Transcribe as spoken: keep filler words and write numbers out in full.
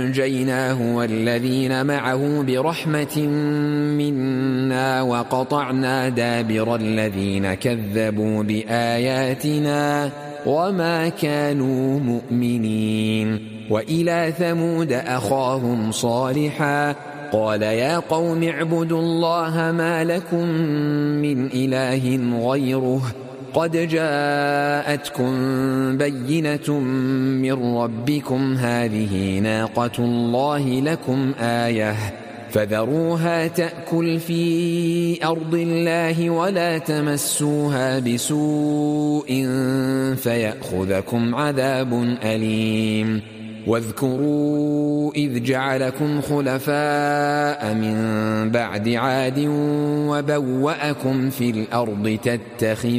فأنجيناه والذين معه برحمة منا وقطعنا دابر الذين كذبوا بآياتنا وما كانوا مؤمنين. وإلى ثمود أخاهم صالحا قال يا قوم اعبدوا الله ما لكم من إله غيره قد جاءتكم بينة من ربكم هذه ناقة الله لكم آية فذروها تأكل في أرض الله ولا تمسوها بسوء فيأخذكم عذاب أليم. واذكروا إذ جعلكم خلفاء من بعد عاد وبوأكم في الأرض تتخذون